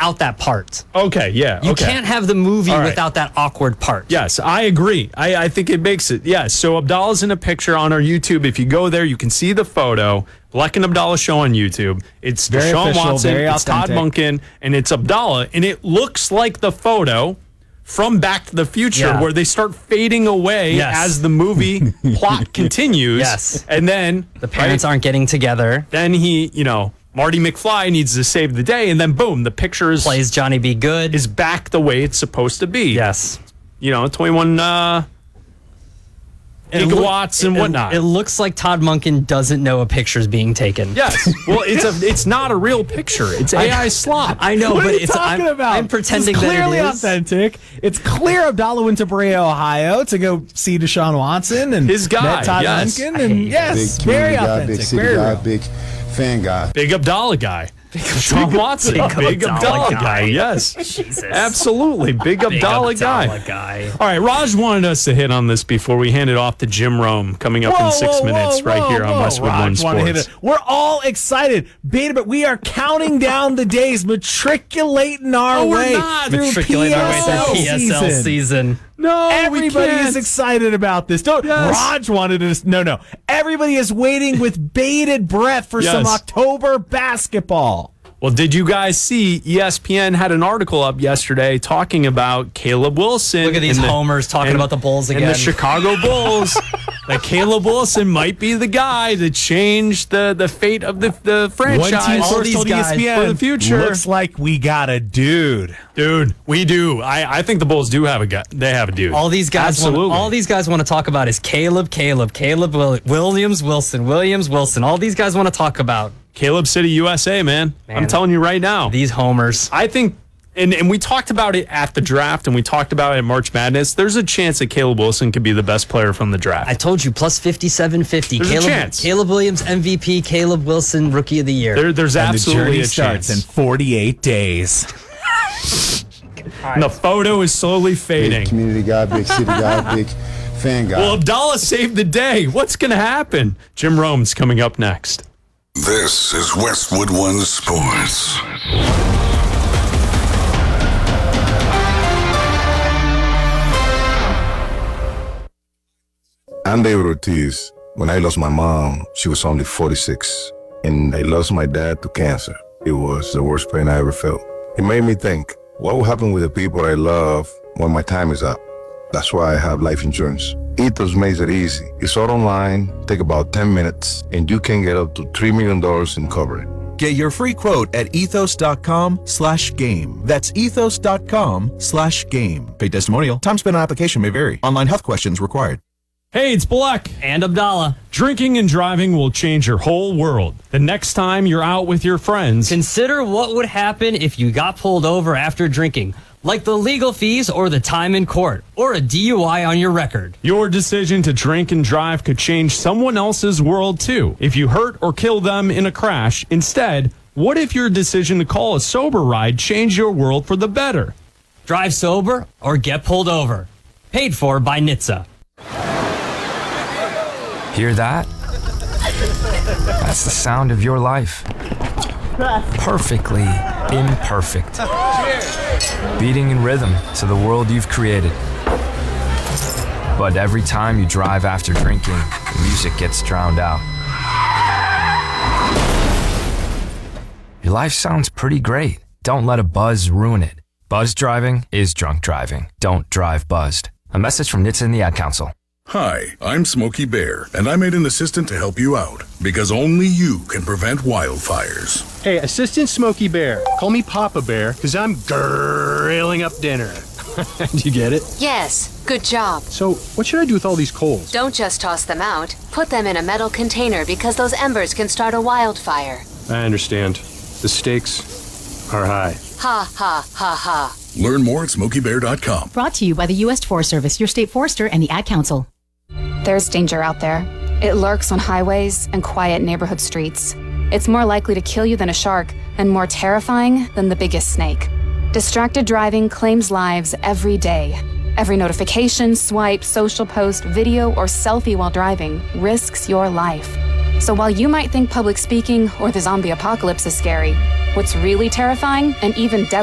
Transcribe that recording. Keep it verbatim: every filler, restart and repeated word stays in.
without that part. Okay, yeah. You okay. can't have the movie right. without that awkward part. Yes, I agree. I, I think it makes it. Yes. So Abdallah's in a picture on our YouTube. If you go there, you can see the photo. Black and Abdallah show on YouTube. It's very Deshaun official, Watson, very it's Todd Monken, and it's Abdallah. And it looks like the photo from Back to the Future Yeah. where they start fading away Yes. as the movie plot continues. Yes. And then The parents right, aren't getting together. then he, you know, Marty McFly needs to save the day, and then boom, the picture is, Plays Johnny B. Good. is back the way it's supposed to be. yes. You know, twenty-one uh, It loo- gigawatts and it- whatnot. It, looks like Todd Monken doesn't know a picture's being taken. Yes. Well, it's a it's not a real picture. It's A I slop. I know, What but are you it's talking I'm, about? I'm pretending it's clearly that it is. authentic. It's clear Abdallah went to Brea, Ohio to go see Deshaun Watson and His guy, met Todd yes. Monken. I And hate yes, Big very community guy, authentic, big city very guy, real. big fan guy. Big Abdallah guy. Sean Watson. Big Big Abdallah Abdallah guy. guy. Yes. Jesus. Absolutely. Big Big Abdallah guy. Abdallah guy. All right. Raj wanted us to hit on this before we hand it off to Jim Rome coming up in six whoa, minutes whoa, right whoa, here on whoa. Westwood One Raj wanna hit Sports. it. We're all excited. Beta, but we are counting down the days, matriculating our No, we're way not. through Matriculating our way through P S L P S L season. season. No, Everybody we can't. is excited about this. Don't Yes. Raj wanted to. No, no. Everybody is waiting with bated breath for some Yes. October basketball. Well, did you guys see E S P N had an article up yesterday talking about Caleb Wilson? Look at these and the- homers talking and- about the Bulls And again. the Chicago Bulls. That Caleb Wilson might be the guy to change the, the fate of the, the franchise. One team all source these told guys E S P N for the future. Looks like we got a dude. Dude, we do. I, I think the Bulls do have a guy. They have a dude. All these guys, want, Absolutely. all these guys want to talk about is Caleb, Caleb, Caleb, Will, Williams, Wilson, Williams, Wilson. All these guys want to talk about Caleb City, U S A, man. Man. I'm telling you right now. these homers. I think, and, and we talked about it at the draft, and we talked about it at March Madness. There's a chance that Caleb Wilson could be the best player from the draft. I told you, plus fifty-seven fifty. There's a Caleb, chance. Caleb Williams, M V P. Caleb Wilson, Rookie of the Year. there, there's And the absolutely journey a starts chance. in forty-eight days. And the photo is slowly Big fading. community guy, big city guy, big fan guy. Well, Abdallah saved the day. What's going to happen? Jim Rome's coming up next. This is Westwood One Sports. I'm David Ortiz. When I lost my mom, she was only forty-six, and I lost my dad to cancer. It was the worst pain I ever felt. It made me think, what will happen with the people I love when my time is up? That's why I have life insurance. Ethos makes it easy. It's all online, take about ten minutes, and you can get up to three million dollars in coverage. Get your free quote at ethos.com slash game. That's ethos.com slash game. Paid testimonial. Time spent on application may vary. Online health questions required. Hey, it's Black. and Abdallah. Drinking and driving will change your whole world. The next time you're out with your friends, Consider what would happen if you got pulled over after drinking, like the legal fees or the time in court, or a D U I on your record. your decision to drink and drive could change someone else's world too. If you hurt or kill them in a crash, instead, what if your decision to call a sober ride changed your world for the better? Drive sober or get pulled over. Paid for by N H T S A. Hear that? That's the sound of your life. Perfectly imperfect. Beating in rhythm to the world you've created. But every time you drive after drinking, the music gets drowned out. Your life sounds pretty great. Don't let a buzz ruin it. Buzz driving is drunk driving. Don't drive buzzed. A message from N H T S A and the Ad Council. Hi, I'm Smokey Bear, and I made an assistant to help you out because only you can prevent wildfires. Hey, Assistant Smokey Bear, call me Papa Bear, because I'm grilling up dinner. Do you get it? Yes, good job. So, what should I do with all these coals? Don't just toss them out. Put them in a metal container because those embers can start a wildfire. I understand. The stakes are high. Ha ha ha ha. Learn more at smokey bear dot com. Brought to you by the U S Forest Service, your state forester, and the Ad Council. There's danger out there. It lurks on highways and quiet neighborhood streets. It's more likely to kill you than a shark, and more terrifying than the biggest snake. Distracted driving claims lives every day. Every notification, swipe, social post, video, or selfie while driving risks your life. So while you might think public speaking or the zombie apocalypse is scary, what's really terrifying and even deadly